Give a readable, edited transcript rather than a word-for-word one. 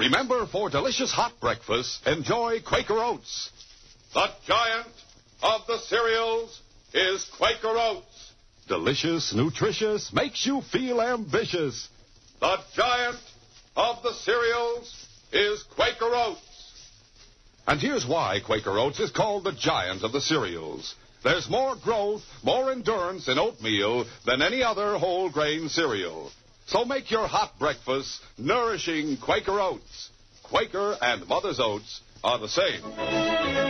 Remember, for delicious hot breakfast, enjoy Quaker Oats. The giant of the cereals is Quaker Oats. Delicious, nutritious, makes you feel ambitious. The giant of the cereals is Quaker Oats. And here's why Quaker Oats is called the giant of the cereals. There's more growth, more endurance in oatmeal than any other whole grain cereal. So make your hot breakfast nourishing Quaker Oats. Quaker and Mother's Oats are the same.